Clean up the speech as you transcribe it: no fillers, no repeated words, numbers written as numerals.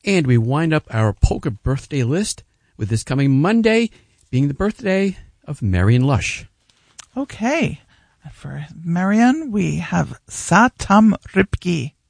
And we wind up our polka birthday list with this coming Monday being the birthday of Marion Lush. Okay. For Marion, we have Satam Ripki.